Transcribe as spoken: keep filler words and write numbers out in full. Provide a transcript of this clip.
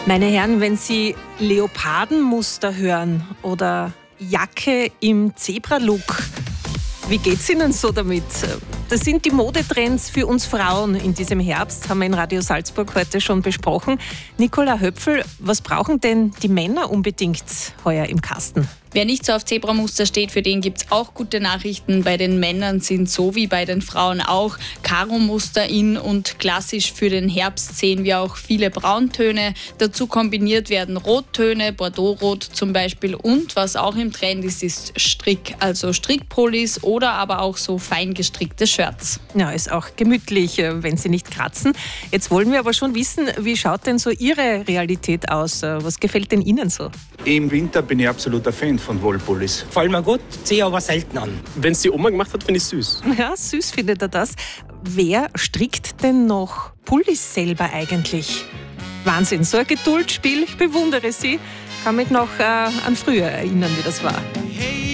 Meine Herren, wenn Sie Leopardenmuster hören oder Jacke im Zebra-Look, wie geht's Ihnen so damit? Das sind die Modetrends für uns Frauen in diesem Herbst, haben wir in Radio Salzburg heute schon besprochen. Nicola Höpfl, was brauchen denn die Männer unbedingt heuer im Kasten? Wer nicht so auf Zebramuster steht, für den gibt es auch gute Nachrichten. Bei den Männern sind so wie bei den Frauen auch Karo-Muster in und klassisch für den Herbst sehen wir auch viele Brauntöne. Dazu kombiniert werden Rottöne, Bordeauxrot zum Beispiel, und was auch im Trend ist, ist Strick, also Strickpullis oder aber auch so fein gestrickte Shirts. Ja, ist auch gemütlich, wenn sie nicht kratzen. Jetzt wollen wir aber schon wissen, wie schaut denn so Ihre Realität aus? Was gefällt denn Ihnen so? Im Winter bin ich absoluter Fan von Wollpullis. Gefällt mir gut, ziehe aber selten an. Wenn es die Oma gemacht hat, finde ich süß. Ja, süß findet er das. Wer strickt denn noch Pullis selber eigentlich? Wahnsinn, so ein Geduldsspiel, ich bewundere Sie. Kann mich noch äh, an früher erinnern, wie das war.